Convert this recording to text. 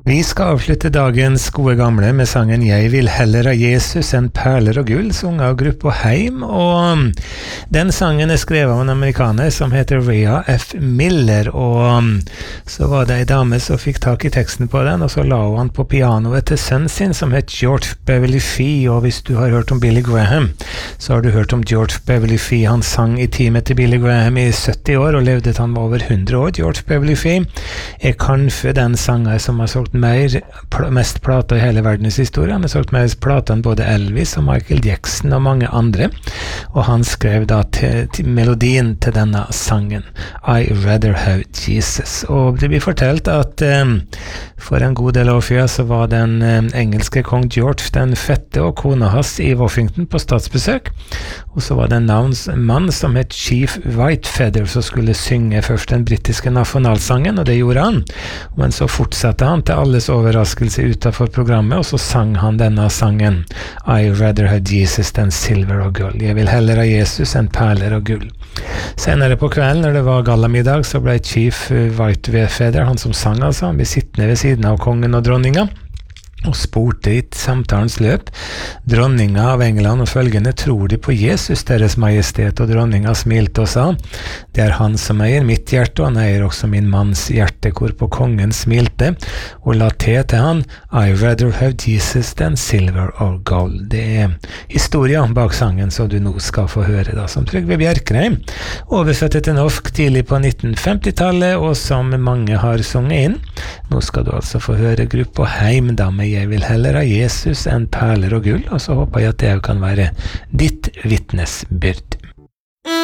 Vi skal avslutte dagens gode gamle med sangen «Jeg vil heller ha Jesus enn perler og gull», sunget av gruppa Heim, og den sangen er skrevet av en amerikaner som heter Rhea F. Miller, og så var det en dame som fikk tak i teksten på den, og så la hun på pianoet til sønnen sin som het George Beverly Fee, og hvis du har hørt om Billy Graham, så har du hørt om George Beverly Fee. Han sang i teamet til Billy Graham i 70 år, og levde til han var over 100 år. George Beverly Fee er kanskje den sanger som har solgt mest plater i hele verdens historie. Han har solgt mest plater enn både Elvis og Michael Jackson og mange andre, og han skrev da til melodien til denne sangen «I Rather Have Jesus», og det blir fortalt at for en god del år siden så var den engelske kong George den fette og kona hans i Washington på statsbesøk, og så var det en mann som het Chief Whitefeather som skulle synge først den britiske nasjonalsangen, og det gjorde han, men så fortsatte han til alles overraskelse utenfor programmet, og så sang han denne sangen «I rather have Jesus than silver og gull». Jeg vil heller ha Jesus enn perler og gull. Senere på kvelden, når det var gallamiddag, så ble Chief Whitefeather, han som sang altså, han ble sittende ved siden av kongen og dronninga, og spurte i samtalens løp dronninga av England og følgende: tror de på Jesus, deres majestet? Og dronninga smilte og sa: det er han som eier mitt hjerte, og han eier også min manns hjerte. Hvorpå kongen smilte og la til han: I rather have Jesus than silver or gold. Det er historien bak sangen som du nå skal få høre, da, som Trygve Bjerkreim oversatte til norsk tidlig på 1950-tallet, og som mange har sunget inn. Nå skal du altså få høre gruppa Heim da med «Jeg vil heller ha Jesus enn perler og gull», og så håper jeg at det kan være ditt vitnesbyrd.